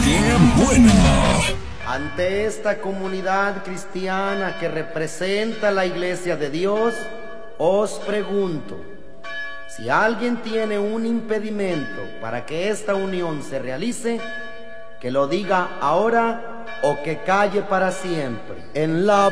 ¡Qué bueno! Ante esta comunidad cristiana que representa la Iglesia de Dios, os pregunto, si alguien tiene un impedimento para que esta unión se realice, que lo diga ahora o que calle para siempre. En la